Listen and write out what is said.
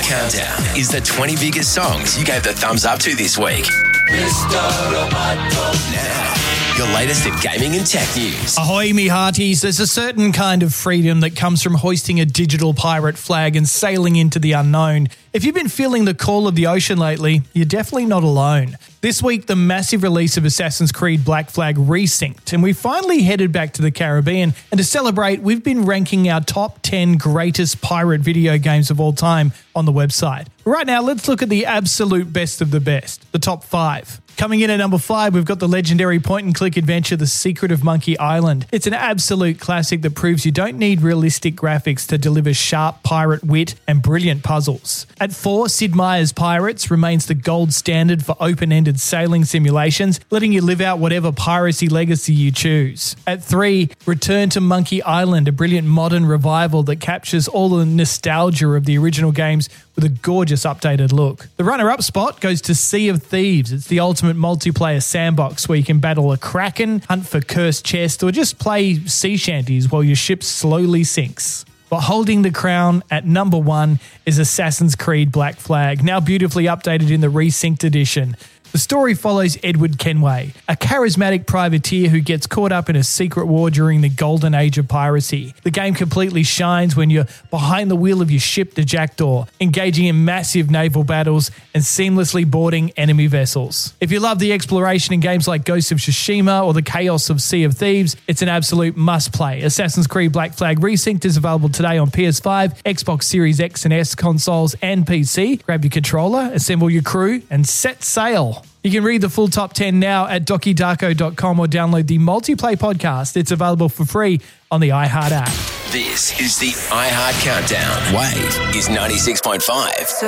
Countdown is the 20 biggest songs you gave the thumbs up to this week. Now, your latest in gaming and tech news. Ahoy, me hearties. There's a certain kind of freedom that comes from hoisting a digital pirate flag and sailing into the unknown. If you've been feeling the call of the ocean lately, you're definitely not alone. This week, the massive release of Assassin's Creed Black Flag resynced, and we finally headed back to the Caribbean. And to celebrate, we've been ranking our top 10 greatest pirate video games of all time on the website. Right now, let's look at the absolute best of the best, the top 5. Coming in at number 5, we've got the legendary point-and-click adventure, The Secret of Monkey Island. It's an absolute classic that proves you don't need realistic graphics to deliver sharp pirate wit and brilliant puzzles. At 4, Sid Meier's Pirates remains the gold standard for open-ended sailing simulations, letting you live out whatever piracy legacy you choose. At 3, Return to Monkey Island, a brilliant modern revival that captures all the nostalgia of the original games with a gorgeous updated look. The runner-up spot goes to Sea of Thieves. It's the ultimate multiplayer sandbox where you can battle a kraken, hunt for cursed chests, or just play sea shanties while your ship slowly sinks. But holding the crown at number 1 is Assassin's Creed Black Flag, now beautifully updated in the resynced edition. The story follows Edward Kenway, a charismatic privateer who gets caught up in a secret war during the golden age of piracy. The game completely shines when you're behind the wheel of your ship, the Jackdaw, engaging in massive naval battles and seamlessly boarding enemy vessels. If you love the exploration in games like Ghost of Tsushima or the chaos of Sea of Thieves, it's an absolute must-play. Assassin's Creed Black Flag Resynced is available today on PS5, Xbox Series X and S consoles and PC. Grab your controller, assemble your crew, and set sail. You can read the full top 10 now at DokiDarko.com or download the Multiplay podcast. It's available for free on the iHeart app. This is the iHeart Countdown. Wave is 96.5.